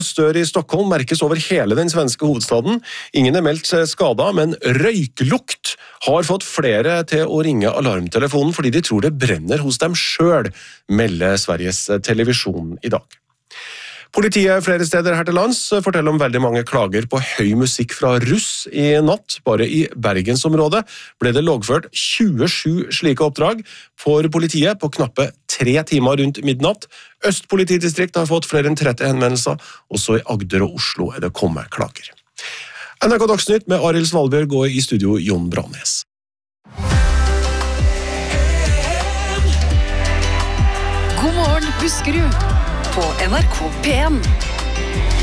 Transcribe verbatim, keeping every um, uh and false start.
Stør i Stockholm merkes over hele den svenske hovedstaden. Ingen er meldt skada, men røyklukt har fått flere til å ringe alarmtelefonen fordi de tror det brenner hos dem selv, melder Sveriges Televisjon i dag. Politiet flere steder her til lands forteller om veldig mange klager på høy musikk fra russ i natt. Bare i Bergensområdet ble det loggført tjuesju slike oppdrag for politiet på knappe tre timer rundt midnatt. Øst politidistrikt har fått flere enn tretti henvendelser, også i Agder og Oslo er det kommet klager. N R K Dagsnytt med Arild Svalbjørg og i studio Jon Branes. God morgen, Buskerud! På N R K P en.